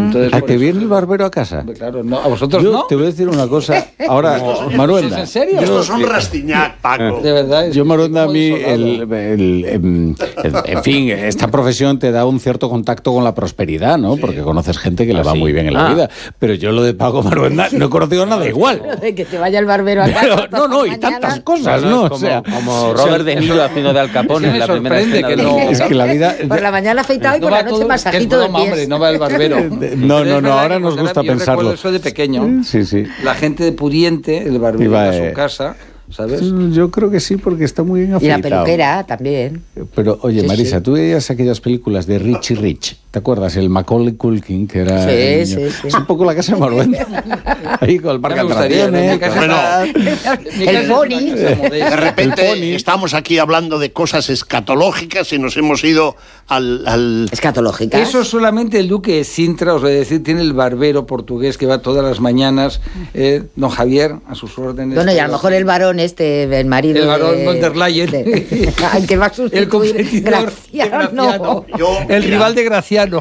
Entonces, ¿A que viene el barbero a casa? Claro, no, a vosotros Yo no. te voy a decir una cosa. Ahora, Maruenda. ¿En serio? Estos son Rastignac, Paco. De verdad. Yo, Maruenda, a muy mí, desolado. en fin, esta profesión te da un cierto contacto con la prosperidad, ¿no? Porque conoces gente que le va muy bien en la vida. Pero yo lo de Paco Maruenda no he conocido nada igual. De que te vaya el barbero a casa. No, y tantas cosas, ¿no? Como Robert De Niro haciendo de Al Capone en la primera escena. que no. Es que la vida... Por la mañana afeitado y por la noche masajito de pies. Hombre, no va el barbero. No, Pero es verdad ahora que nos gusta yo pensarlo. recuerdo eso de pequeño. Sí. La gente de pudiente, el barbero Iba, iba a su casa, ¿sabes? Yo creo que sí, porque está muy bien Y afeitado. la peluquera también. Pero, oye, Sí, Marisa, sí. tú veías aquellas películas de Richie Rich, ¿te acuerdas? El Macaulay Culkin, que era Sí, el niño. sí. Es un poco la casa de Maruenda. Ahí con el parque Ya de me gustaría, atracciones. mi casa Bueno, El pony. De repente El pony. estamos aquí hablando de cosas escatológicas y nos hemos ido al... Escatológicas. Eso solamente el duque de Sintra, os voy a decir, tiene el barbero portugués que va todas las mañanas, don Javier, a sus órdenes. Bueno, y a lo mejor el varón el marido El varón de... von der Leyen. Al que va a sustituir El competidor de Graciano. El rival de Graciano.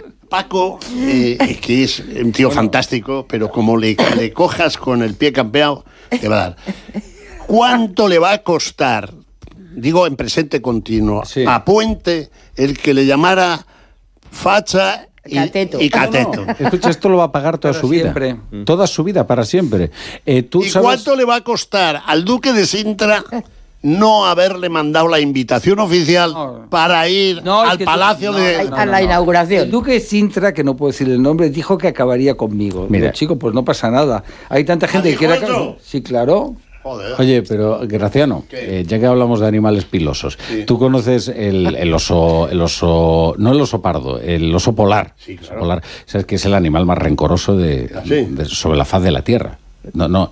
Paco, que es un tío fantástico, pero como le cojas con el pie campeado, te va a dar. ¿Cuánto le va a costar, digo en presente continuo, a Puente el que le llamara facha Cateto. y cateto? Escucha, esto lo va a pagar toda Para su vida. siempre. Toda su vida, para siempre. ¿Tú ¿Y sabes? cuánto le va a costar al duque de Sintra no haberle mandado la invitación oficial para ir No, es al que palacio de... A la inauguración. El duque de Sintra, que no puedo decir el nombre, dijo que acabaría conmigo. Mira. Digo, chico, pues no pasa nada. Hay tanta gente que dijo quiere... eso? Sí, claro. Joder. Oye, pero Graciano, ya que hablamos de animales pilosos, ¿tú conoces el oso, no el oso pardo, el oso polar? Sí, claro. Oso polar, sabes que es el animal más rencoroso sobre la faz de la Tierra. No,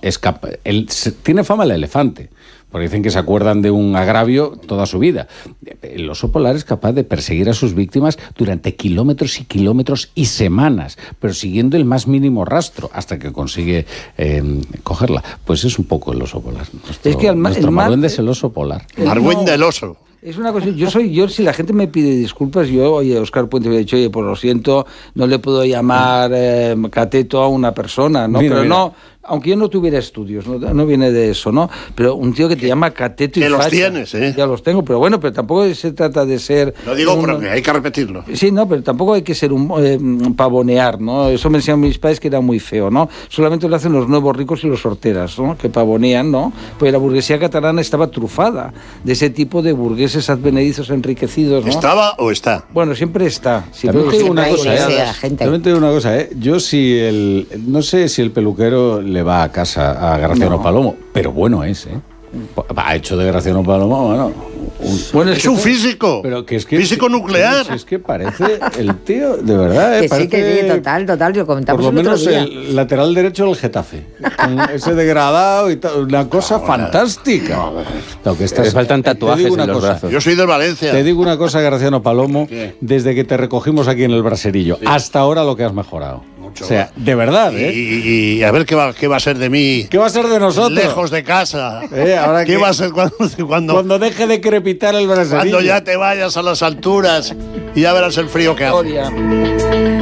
tiene fama el elefante, porque dicen que se acuerdan de un agravio toda su vida. El oso polar es capaz de perseguir a sus víctimas durante kilómetros y kilómetros y semanas, pero siguiendo el más mínimo rastro hasta que consigue cogerla. Pues es un poco el oso polar. Es que nuestro Maruenda es el oso polar. Margüen del oso. Es una cosa, yo si la gente me pide disculpas, oye, Óscar Puente me ha dicho, oye, pues lo siento, no le puedo llamar cateto a una persona, ¿no? Mira, pero mira. no, aunque yo no tuviera estudios, no viene de eso, ¿no? Pero un tío que te llama cateto y Que los facha, tienes, ¿eh? Ya los tengo, pero bueno, pero tampoco se trata de ser... Lo digo porque hay que repetirlo. Sí, no, pero tampoco hay que ser un pavonear, ¿no? Eso me decían mis padres que era muy feo, ¿no? Solamente lo hacen los nuevos ricos y los horteras, ¿no? Que pavonean, ¿no? Pues la burguesía catalana estaba trufada de ese tipo de burgueses advenedizos enriquecidos, ¿no? ¿Estaba o está? Bueno, siempre está. También te digo una cosa, También te digo una cosa, Yo no sé si el peluquero le va a casa a Graciano Palomo, pero bueno es, Ha hecho de Graciano Palomo, Bueno, Es un físico. Pero que es que físico nuclear. Es que parece el tío, de verdad, Que parece, sí, que sí, total, lo comentamos por lo el otro menos día. el lateral derecho del Getafe, con ese degradado y tal, una cosa fantástica. Lo que Le faltan te tatuajes digo en una los cosa, brazos. Yo soy del Valencia. Te digo una cosa, Graciano Palomo, ¿Qué? desde que te recogimos aquí en el Braserillo, hasta ahora lo que has mejorado. Mucho. O sea, de verdad, Y a ver qué va a ser de mí. ¿Qué va a ser de nosotros? Lejos de casa. Ahora ¿Qué va a ser cuando deje de crepitar el Braserillo? cuando ya te vayas a las alturas y ya verás el frío que hace? Gloria.